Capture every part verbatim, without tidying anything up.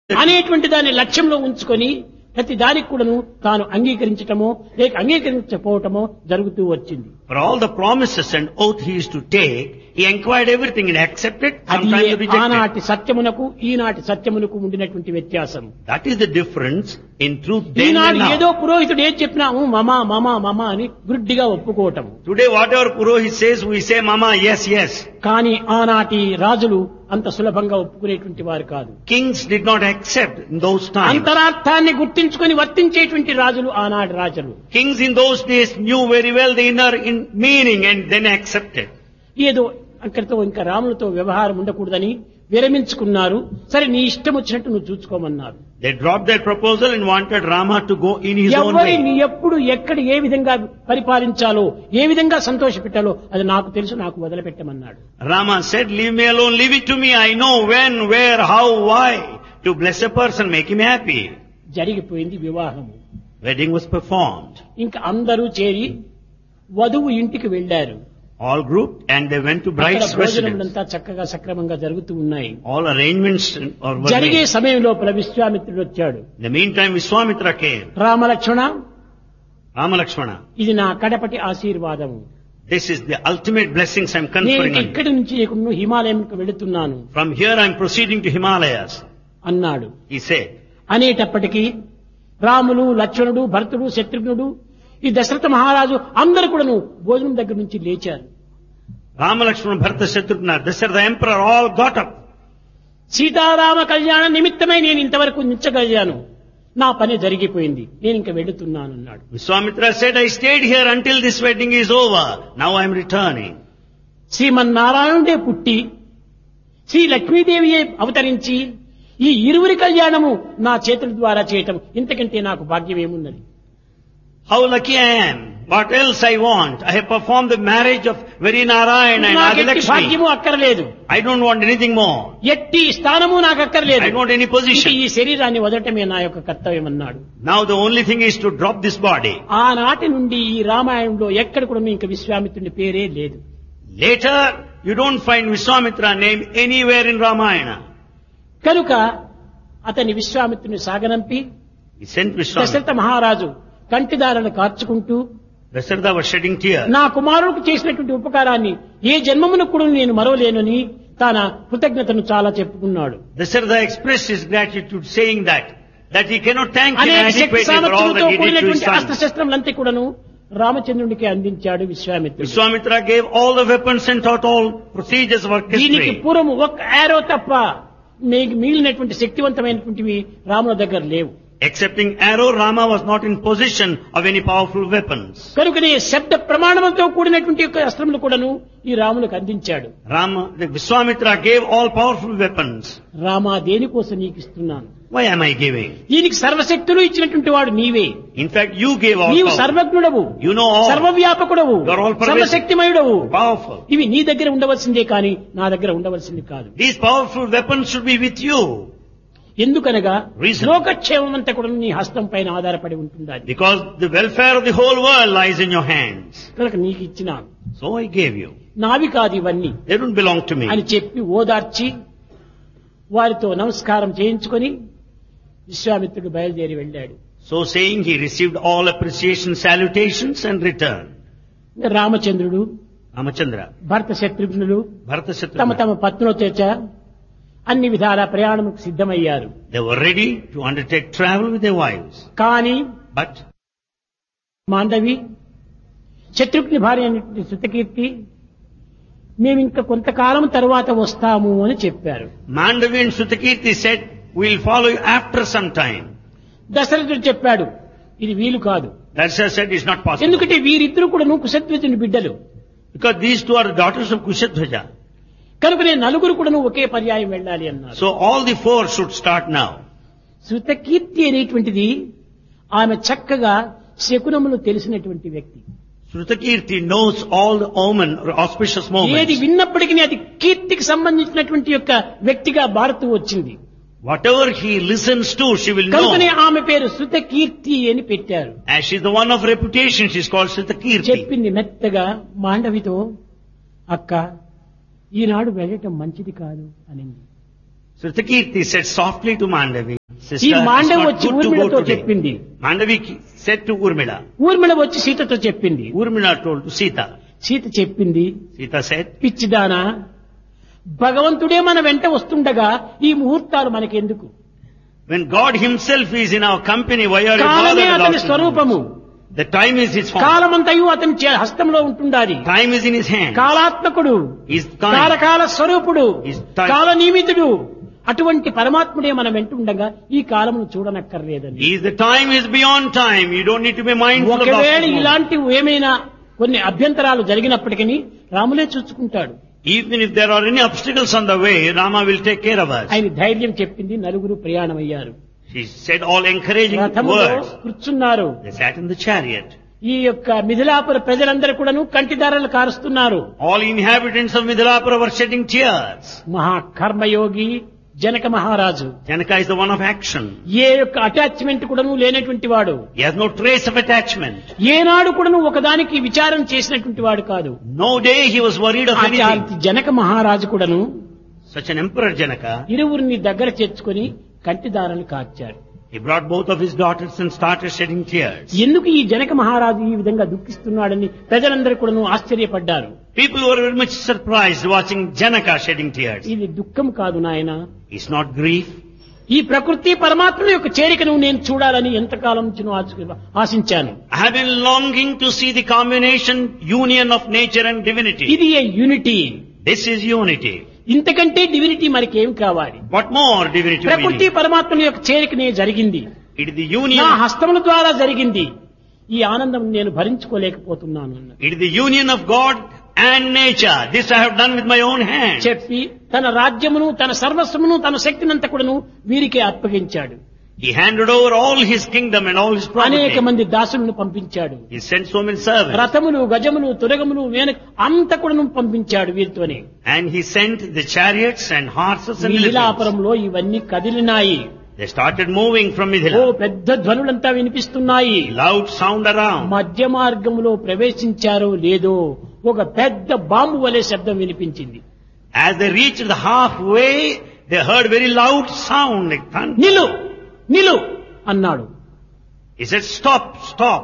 అనేటువంటి దాన్ని లక్ష్యంలో ఉంచుకొని ప్రతి దానికి కూడాను తాను అంగీకరించటమో లేక అంగీకరించకపోవటమో జరుగుతూ వచ్చింది. For all the promises and oath he used to take, he inquired everything and accepted, అది sometimes rejected. ఆనాటి సత్యమునకు ఈనాటి సత్యమునకు ఉండినటువంటి వ్యత్యాసం. That is the difference in truth then and ఈనాడు ఏదో now. పురోహితుడు ఏం చెప్పినా "ఊ, మమా మమా మమా అని గుడ్డిగా ఒప్పుకోవటం. Today whatever Purohit says, we say, Mama, yes, yes. కానీ ఆనాటి రాజులు అంత సులభంగా ఒప్పుకునేటువంటి వారు కాదు. Kings did not accept in those times. అంతరార్థాన్ని గుర్తించుకొని వర్తించేటువంటి రాజులు ఆనాటి రాజులు. Kings in those days knew very well the inner in meaning and then accepted. ఏదో అక్కడితో ఇంకా రాములతో వ్యవహారం ఉండకూడదని విరమించుకున్నారు. సరే నీ ఇష్టం వచ్చినట్టు నువ్వు చూసుకోమన్నారు. They dropped their proposal and wanted Rama to go in his own ఎవరిని way. ఎప్పుడు ఎక్కడ ఏ విధంగా పరిపాలించాలో ఏ విధంగా సంతోష పెట్టాలో అది నాకు తెలుసు, నాకు వదిలిపెట్టమన్నాడు. Rama said, leave me alone, leave it to me. I know when, where, how, why. To bless a person, make him happy. జరిగిపోయింది వివాహము. Wedding was performed. ఇంకా అందరూ చేరి వధువు ఇంటికి వెళ్లారు. All grouped and they went to అక్కడ bride's residence. భోజనములంతా చక్కగా సక్రమంగా జరుగుతూ ఉన్నాయి. All arrangements are were జరిగే made. సమయం లోపల విశ్వామిత్రుడు వచ్చాడు. In the meantime, Vishwamitra came. Ramalakshmana, Rama Lakshmana, ఇది నా కడపటి ఆశీర్వాదము. this is the ultimate blessings I'm నేను conferring on you. ఇక్కడి నుంచి ఇప్పుడు హిమాలయంకు వెళుతున్నాను From here I'm proceeding to Himalayas, అన్నాడు. he said. అనేటప్పటికీ రాములు, లక్ష్మణుడు, భరతుడు, శత్రుఘ్నుడు, ఈ దశరథ మహారాజు అందరూ కూడాను భోజనం దగ్గర నుంచి లేచారు. Rama Lakshmana, Bharata, Shatrughna, Dasharatha the emperor all got up. Sitarama కళ్యాణ నిమిత్తమై నేను ఇంతవరకు నిచ్చగలిగాను, నా పని జరిగిపోయింది, నేను ఇంక వెళుతున్నాను అన్నాడు. Vishwamitra said, I stayed here until this wedding is over. Now I'm returning. శ్రీమన్నారాయణుడే పుట్టి శ్రీ లక్ష్మీదేవియే అవతరించి ఈ ఇరువురి కళ్యాణము నా చేతుల ద్వారా చేయటం ఇంతకంటే నాకు భాగ్యం ఏమున్నది? How lucky I am. What else I want? I have performed the marriage of very Narayana and నాకు ఎట్టి Adilakshmi. భాగ్యము అక్కర్లేదు, I don't want anything more. ఎట్టి స్థానము నాకు అక్కర్లేదు, I don't want any ఇంక position. ఈ శరీరాన్ని వదలటమే నా యొక్క కర్తవ్యం అన్నాడు. Now the only thing is to drop this body. ఆనాటి నుండి ఈ రామాయణంలో ఎక్కడ కూడా ఇంక విశ్వామిత్రుని పేరే లేదు. Later, you don't find Vishwamitra name anywhere in Ramayana. కనుక అతని విశ్వామిత్రుని సాగనంపి He sent Vishwamitra. దశరథ మహారాజు కంటిదారులను కార్చుకుంటూ Dasharatha was shedding tears. నా కుమారుడికి చేసినటువంటి ఉపకారాన్ని ఏ జన్మమును కూడా నేను మరవలేనని తన కృతజ్ఞతను చాలా చెప్పుకున్నాడు. Dasharatha expressed his gratitude saying that, that he cannot thank him అనేక శక్తి adequately for all సామర్థ్యంతో that he did to his కూడినటువంటి son. అస్త్రశస్త్రములంతా కూడాను రామచంద్రుడికి అందించాడు విశ్వామిత్రుడు. Vishwamitra gave all the weapons and taught all procedures of దీనికి orchestry. పూర్వం ఒక ఆరో తప్ప మీకు మిగిలినటువంటి శక్తివంతమైనటువంటివి రాముల దగ్గర లేవు. Excepting arrow, Rama was not in possession of any powerful weapons. కనుకనే శబ్ద ప్రమాణంతో కూడినటువంటి యొక్క అస్త్రములు కూడాను ఈ రాములకు అందించాడు. Rama, the Vishwamitra gave all powerful weapons. Rama, దేనికోసం నీకు ఇస్తున్నాను? Why am I giving? దీనికి సర్వశక్తులు ఇచ్చినటువంటి వాడు నీవే. In fact, you gave all నీవు power. సర్వజ్ఞుడవు, You know all. సర్వవ్యాపకుడవు, You are all pervasive. సర్వశక్తిమయుడవు. Powerful. ఇవి నీ దగ్గర ఉండవలసిందే కానీ నా దగ్గర ఉండవలసింది కాదు. These powerful weapons should be with you. ఎందుకనగా Reason. లోకక్షేమం అంతా కూడా నీ హస్తం పైన ఆధారపడి ఉంటుండాలి. Because the welfare of the whole world lies in your hands. కనుక నీకు ఇచ్చినాను, So I gave you. నావి కాదు ఇవన్నీ They don't belong to అని me. చెప్పి ఓదార్చి వారితో నమస్కారం చేయించుకొని విశ్వామిత్రుడు బయలుదేరి వెళ్ళాడు. So saying, he received all appreciation, salutations and returned. ఇంకా రామచంద్రుడు, Ramachandra, భరత శత్రుఘ్నులు Bharata తమ Shatrughna, తమ పత్నులతో అన్ని విధాల ప్రయాణముకు సిద్ధమయ్యారు. they were ready to undertake travel with their wives. కానీ But మాండవి శత్రుఘ్ని భార్య అయినటువంటి శృతకీర్తి మేము ఇంకా కొంతకాలం తరువాత వస్తాము అని చెప్పారు. Mandavi and Sutakirti said, we'll follow you after some time. దశరథుడు చెప్పాడు, ఇది వీలు కాదు, Dasharatha said, it's not possible. ఎందుకంటే వీరిద్దరూ కూడా నువ్వు కుశధ్వజుని బిడ్డలు, Because these two are the daughters of Kushadhwaja. కనుక నేను నలుగురు కూడా నువ్వు ఒకే పర్యాయం వెళ్ళాలి అన్నారు. So all the four should start now. Shrutakirti అనేటువంటిది ఆమె చక్కగా శకునములు తెలిసినటువంటి వ్యక్తి. Srutakirti knows all the omen or auspicious ఏది moments. విన్నప్పటికీ అది కీర్తికి సంబంధించినటువంటి యొక్క వ్యక్తిగా మారుతూ వచ్చింది. Whatever he listens to, she will కనుకనే know. ఆమె పేరు శృతకీర్తి అని పెట్టారు. As she's the one of reputation, she's called Srutakirti. చెప్పింది మెత్తగా మాండవితో, అక్క ఈనాడు వెళ్ళటం మంచిది కాదు అనింది. Srutakirti said softly to Mandavi, ఈ Sister, మాండవి it's not వచ్చి good to go ఊర్మిళతో today. చెప్పింది. Mandavi said to Urmila. Urmila వచ్చి సీతతో చెప్పింది. Urmila told to Sita. Sita చెప్పింది, Sita said, పిచ్చిదానా, భగవంతుడే మన వెంట వస్తుండగా ఈ ముహూర్తాలు మనకెందుకు? when God himself is in our company, why are you కాలమే bothered అతని about స్వరూపము. it? The time is his form. కాలమంతయు అతని చే- హస్తంలో ఉంటుండాలి. Time is in his hand. కాలాత్మకుడు, He's time. కాలకాల స్వరూపుడు, He's time. కాల నియమితుడు. అటువంటి పరమాత్ముడే మన వెంట ఉండగా ఈ కాలమును చూడనక్కర్లేదని. He is the time is beyond time. You don't need to be mindful about ఒకవేళ it. ఇలాంటి ఏమైనా కొన్ని అభ్యంతరాలు జరిగినప్పటికీ రాములే చూసుకుంటాడు. Even if there are any obstacles on the way, Rama will take care of us. ఆయన ధైర్యం చెప్పింది. నలుగురు ప్రయాణమయ్యారు. She said all encouraging రథములో words. కూర్చున్నారు. They sat in the chariot. ఈ యొక్క మిథిలాపుర ప్రజలందరూ కూడాను కంటిదారలు కారుస్తున్నారు. All inhabitants of Midilapura were shedding tears. మహాకర్మయోగి Janaka మహారాజు Janaka is the one of action. ఏ యొక్క అటాచ్మెంట్ కూడాను లేనటువంటి వాడు, He has no trace of attachment. ఏనాడు కూడాను ఒకదానికి విచారం చేసినటువంటి వాడు కాదు. No day he was worried of anything. అట్లాంటి జనక మహారాజు కూడాను Such an emperor Janaka, ఇరువురిని దగ్గర చేర్చుకొని కంటిదారలు కార్చాడు. he brought both of his daughters and started shedding tears. ఎందుకు ఈ జనక మహారాజు ఈ విధంగా దుఃఖిస్తున్నాడని ప్రజలందరూ కూడాను ఆశ్చర్యపడ్డారు. People were very much surprised watching Janaka shedding tears. ఇది దుఃఖం కాదు నాయన, It's not grief. ఈ ప్రకృతి పరమాత్మ యొక్క చేరికను నేను చూడాలని ఎంతకాలం నుంచి ఆశ- ఆశించాను. I have been longing to see the combination, union of nature and divinity. ఇది ఏ యూనిటీ. This is unity. ఇంతకంటే డివినిటీ మనకేం కావాలి? What more divinity we ప్రకృతి need? పరమాత్మల యొక్క చేరికనే జరిగింది. It is the నా union. హస్తముల ద్వారా జరిగింది. ఈ ఆనందం నేను భరించుకోలేకపోతున్నాను అన్న It is the union of God and nature. This I have done with my own hand. చెప్పి తన రాజ్యమును, తన సర్వస్వమును, తన శక్తినంతా కూడాను వీరికే అప్పగించాడు. He handed over all his kingdom and all his అనేక property. మంది దాసులను పంపించాడు. He sent so many servants. రథములు, గజములు, తురగములు, వేన అంత కూడాను పంపించాడు వీరితోనే. And he sent the chariots and horses and elephants. మిథిలాపురంలో ఇవన్నీ కదిలినాయి. They started moving from oh Mithila. పెద్ద ధ్వనులంతా వినిపిస్తున్నాయి. Loud sound around. మధ్య మార్గంలో ప్రవేశించారో లేదో ఒక పెద్ద బాంబు వలె శబ్దం వినిపించింది. As they reached the halfway, they heard very loud sound like thunder. నిలు నిలు అన్నాడు. He said, stop, stop.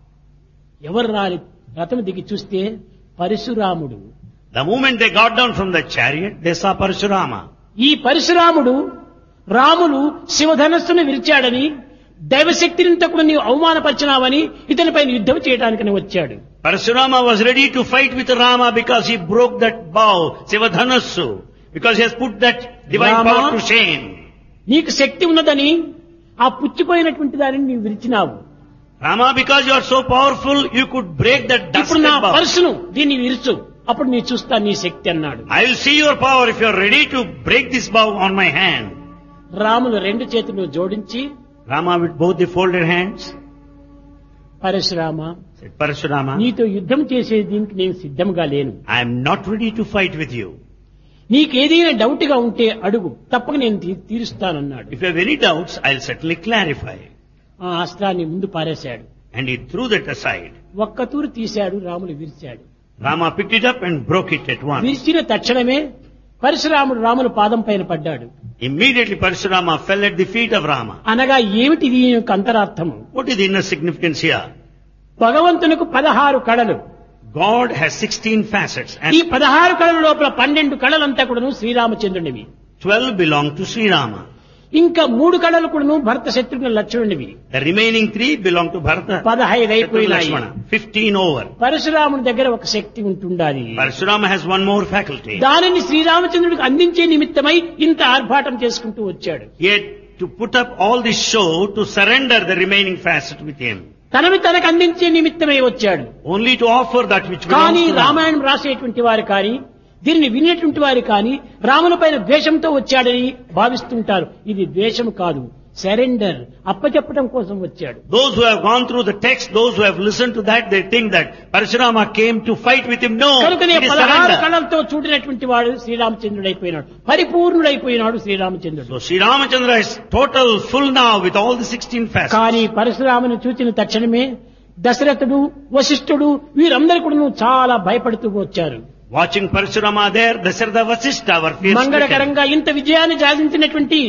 ఎవరు రాలి రథం దిగి చూస్తే పరశురాముడు. The moment they got down from the chariot, they saw Parashurama. ఈ పరశురాముడు రాములు శివధనస్సును విరిచాడని, దైవశక్తిని కూడా నీవు అవమానపరిచినావని ఇతనిపై యుద్ధం చేయడానికని వచ్చాడు. Parashurama was ready to fight with Rama because he broke that bow, Sivadhanassu, because he has put that divine Rama, power to shame. నీకు శక్తి ఉన్నదని ఆ పుచ్చిపోయినటువంటి దానిని నీవు విరిచినావు. Rama, because you are so powerful, you could break that ఇప్పుడు నా dusted bow. పరశును దీన్ని విరుచు, అప్పుడు నీ చూస్తా నీ శక్తి అన్నాడు. I will see your power if you are ready to break this bow on my hand. Ramulu రెండు చేతులు జోడించి, Rama with both the folded hands Parashurama, said, Parashurama, నీతో యుద్ధం చేసే దీనికి నేను సిద్ధంగా లేను. I am not ready to fight with you. నీకేదైనా డౌట్ గా ఉంటే అడుగు, తప్పక నేను తీ- తీరుస్తానన్నాడు. If you have any doubts, I'll certainly clarify. ఆ అస్త్రాన్ని ముందు పారేశాడు. And he threw that aside. ఒక్క తూరు తీశాడు, Ramulu విరిచాడు. Rama picked it up and broke it at once. విరిచిన తక్షణమే పరశురాముడు రాముల పాదం పైన పడ్డాడు. Immediately Parashurama fell at the feet of Rama. అనగా ఏమిటి దీని యొక్క అంతరార్థము? What is the inner significance here? భగవంతునికి పదహారు కళలు. God has sixteen facets ఈ and పదహారు కళల లోపల పన్నెండు కళలంతా కూడాను శ్రీరామచంద్రునివి. twelve belong to Sri Rama. ఇంకా మూడు కళలు కూడాను భరత Shatrughna లక్ష్మణునివి. The remaining three belong to Bharata, పదహైదు Shatrugna, అయిపోయినాయి. Lakshmana. Fifteen over. పరశురాముని దగ్గర ఒక శక్తి ఉంటుండాలి. Parashurama has one more faculty. దానిని శ్రీరామచంద్రుడికి అందించే నిమిత్తమై ఇంత ఆర్భాటం చేసుకుంటూ వచ్చాడు. Yet to put up all this show to surrender the remaining facet with him. తనను తనకు అందించే నిమిత్తమై వచ్చాడు. Only to offer that which కానీ belongs to Rama. రామాయణం రాసేటువంటి వారు కానీ దీనిని వినేటువంటి వారు కానీ రాముల పైన ద్వేషంతో వచ్చాడని భావిస్తుంటారు. ఇది ద్వేషం కాదు, సరెండర్, అప్పచెప్పడం కోసం వచ్చాడు. Those who have gone through the text, those who have listened to that, they think that Parashurama came to fight with him. No, కనుకనే it is పదహారు surrender. కళలతో చూడినటువంటి వాడు శ్రీరామచంద్రుడైపోయినాడు, పరిపూర్ణుడైపోయినాడు శ్రీరామచంద్రుడు. So Sri Ramachandra is total, full now with all the sixteen facets. కానీ పరశురామును చూచిన తక్షణమే దశరథుడు, వశిష్ఠుడు వీరందరూ కూడా చాలా భయపడుతూ వచ్చారు. Watching Parashurama there, Dasharatha Vasishtha were fear stricken. మంగళకరంగా ఇంత విజయాన్ని సాధించినటువంటి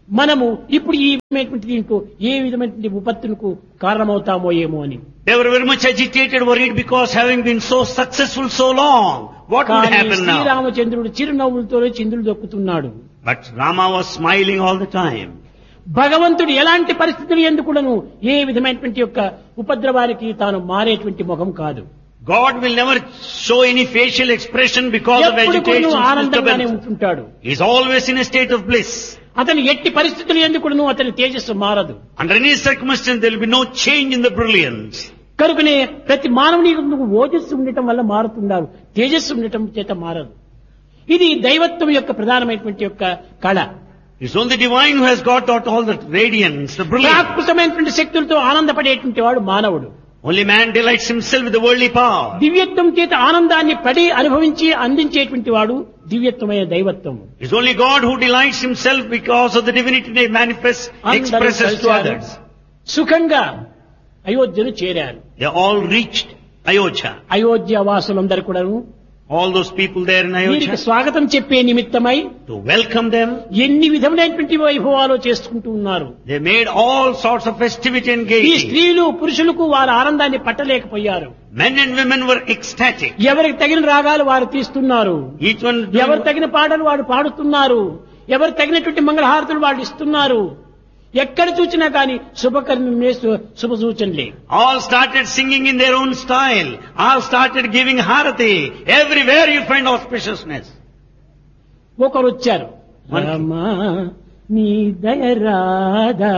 మనము ఇప్పుడు ఈ విధమైనటువంటి దీంట్లో ఏ విధమైనటువంటి విపత్తులకు కారణమవుతామో ఏమో అని. They were very much agitated, worried because having been so successful so long, what would కానీ happen now? శ్రీరామచంద్రుడు చిరునవ్వులతో చిందులు దొక్కుతున్నాడు. But Rama was smiling all the time. భగవంతుడు ఎలాంటి పరిస్థితులు ఎందుకును ఏ విధమైనటువంటి యొక్క ఉపద్రవానికి తాను మారేటువంటి ముఖం కాదు. God will never show any facial expression because of ఎప్పుడు agitation కూడా and ఆనందంగానే disturbance. ఉంటుంటాడు. He is always in a state of bliss. అతని ఎట్టి పరిస్థితులు ఎందుకును అతని తేజస్సు మారదు. Under any circumstance there will be no change in the brilliance. కనుకనే ప్రతి మానవుని ఓజస్సు ఉండటం వల్ల మారుతున్నారు, తేజస్సు ఉండటం చేత మారదు. ఇది దైవత్వం యొక్క ప్రధానమైనటువంటి యొక్క కళ. It's only the divine who has got out all the radiance, the brilliance. ప్రాకృతమైనటువంటి శక్తులతో ఆనందపడేటువంటి వాడు మానవుడు. Only man delights himself with the worldly power. దివ్యత్వం చేత ఆనందాన్ని పడి అనుభవించి అందించేటువంటి వాడు దివ్యత్వమైన దైవత్వం. It's only God who delights himself because of the divinity they manifest, expresses to others. సుఖంగా అయోధ్యను చేరారు. They all reached Ayodhya. Ayodhya వాసులందరూ కూడా All those people there in వీరికి Ayodhya, స్వాగతం చెప్పే నిమిత్తమై to welcome them, ఎన్ని విధములైనటువంటి వైభవాలు చేసుకుంటూ ఉన్నారు. they made all sorts of festivity and ఈ gaiety. స్త్రీలు పురుషులకు వారి ఆనందాన్ని పట్టలేకపోయారు. Men and women were ecstatic. ఎవరికి తగిన రాగాలు వారు తీస్తున్నారు, Each one ఎవరు doing, తగిన పాటలు వాడు పాడుతున్నారు, ఎవరు తగినటువంటి మంగళహారతులు వాళ్ళు ఇస్తున్నారు. ఎక్కడ చూసినా కానీ శుభకర్మే శుభ సూచనలే. all started singing in their own style. All started giving harati. Everywhere you find auspiciousness. ఒకరు వచ్చారు, రామా నీ దయ Radha.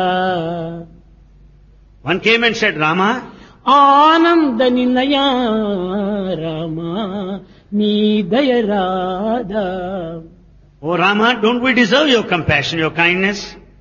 One came and said, Rama, ఆనంద నిలయా రామా నీ దయ Radha. oh Rama, don't we deserve your compassion, your kindness?